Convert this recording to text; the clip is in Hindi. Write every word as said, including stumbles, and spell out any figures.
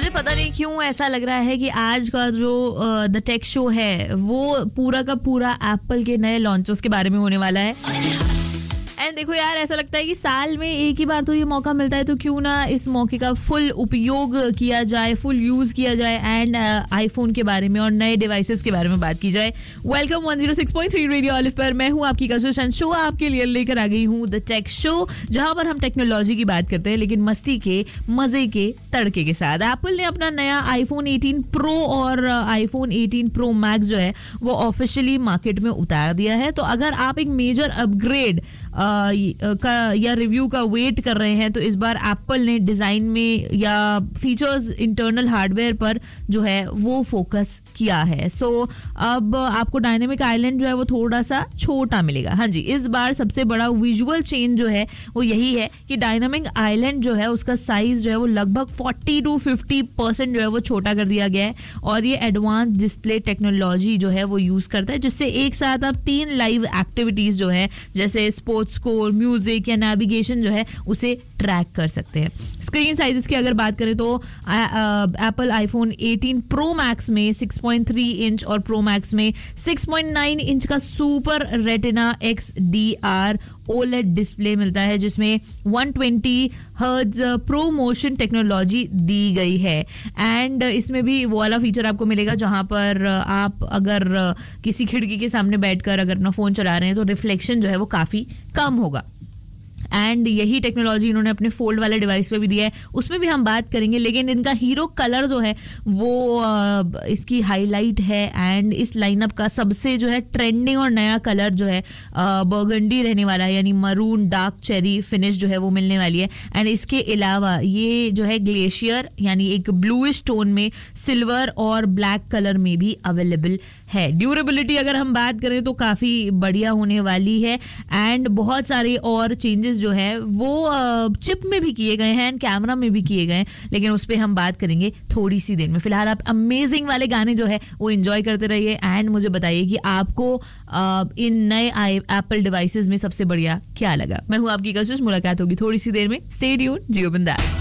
पता नहीं क्यों ऐसा लग रहा है कि आज का जो द टेक शो है वो पूरा का पूरा एप्पल के नए लॉन्चेस के बारे में होने वाला है। एंड देखो यार, ऐसा लगता है कि साल में एक ही बार तो ये मौका मिलता है, तो क्यों ना इस मौके का फुल उपयोग किया जाए, फुल यूज किया जाए एंड आईफोन के बारे में और नए डिवाइसेस के बारे में बात की जाए। Welcome one zero six point three radio olive पर, मैं हूँ आपकी कशिश एंड शो आपके लिए लेकर आ गई हूँ द टेक शो, जहां पर हम टेक्नोलॉजी की बात करते हैं लेकिन मस्ती के मजे के तड़के के साथ। एप्पल ने अपना नया आईफोन एटीन प्रो और आईफोन एटीन प्रो मैक्स जो है वो ऑफिशियली मार्केट में उतार दिया है। तो अगर आप एक मेजर अपग्रेड आ, का या रिव्यू का वेट कर रहे हैं तो इस बार एप्पल ने डिजाइन में या फीचर्स इंटरनल हार्डवेयर पर जो है वो फोकस किया है। सो so, अब आपको डायनेमिक आइलैंड जो है वो थोड़ा सा छोटा मिलेगा। हाँ जी, इस बार सबसे बड़ा विजुअल चेंज जो है वो यही है कि डायनेमिक आइलैंड जो है उसका साइज जो है वो लगभग फोर्टी टू फिफ्टी परसेंट जो है वो छोटा कर दिया गया है और ये एडवांस डिस्प्ले टेक्नोलॉजी जो है वो यूज करता है, जिससे एक साथ आप तीन लाइव एक्टिविटीज जो है जैसे स्पोर्ट्स स्कोर, म्यूजिक या नेविगेशन जो है उसे ट्रैक कर सकते हैं। स्क्रीन साइजेस की अगर बात करें तो Apple iPhone eighteen pro max में सिक्स पॉइंट थ्री इंच और प्रो मैक्स में सिक्स पॉइंट नाइन इंच का super retina x D R OLED display मिलता है, जिसमें one twenty hertz pro motion technology दी गई है। एंड इसमें भी वो वाला फीचर आपको मिलेगा जहां पर आप अगर किसी खिड़की के सामने बैठकर अगर अपना फोन चला रहे हैं तो रिफ्लेक्शन जो है वो काफी कम होगा। एंड यही टेक्नोलॉजी इन्होंने अपने फोल्ड वाले डिवाइस पे भी दिया है, उसमें भी हम बात करेंगे। लेकिन इनका हीरो कलर जो है वो इसकी हाईलाइट है एंड इस लाइनअप का सबसे जो है ट्रेंडिंग और नया कलर जो है बर्गंडी रहने वाला है, यानी मरून डार्क चेरी फिनिश जो है वो मिलने वाली है। एंड इसके अलावा ये जो है ग्लेशियर यानी एक ब्लूइश टोन में सिल्वर और ब्लैक कलर में भी अवेलेबल है। ड्यूरेबिलिटी अगर हम बात करें तो काफी बढ़िया होने वाली है एंड बहुत सारे और चेंजेस जो है वो चिप में भी किए गए हैं एंड कैमरा में भी किए गए हैं, लेकिन उस पर हम बात करेंगे थोड़ी सी देर में। फिलहाल आप अमेजिंग वाले गाने जो है वो एंजॉय करते रहिए एंड मुझे बताइए कि आपको इन नए एप्पल डिवाइसेस में सबसे बढ़िया क्या लगा। मैं हूं आपकी कशिश, मुलाकात होगी थोड़ी सी देर में। स्टे ट्यून्ड, जियो बिंदास।